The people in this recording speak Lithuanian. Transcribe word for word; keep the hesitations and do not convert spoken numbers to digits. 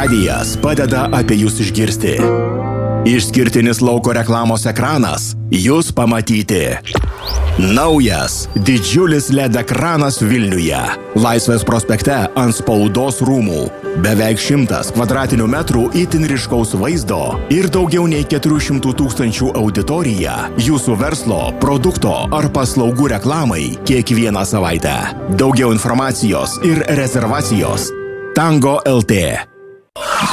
Radijas padeda apie jūs išgirsti. Išskirtinis lauko reklamos ekranas jūs pamatyti. Naujas didžiulis L E D ekranas Vilniuje. Laisvės prospekte ant spaudos rūmų. Beveik šimtas kvadratinių metrų itin ryškaus vaizdo ir daugiau nei keturių šimtų tūkstančių auditorija jūsų verslo, produkto ar paslaugų reklamai kiekvieną savaitę. Daugiau informacijos ir rezervacijos Tango L T.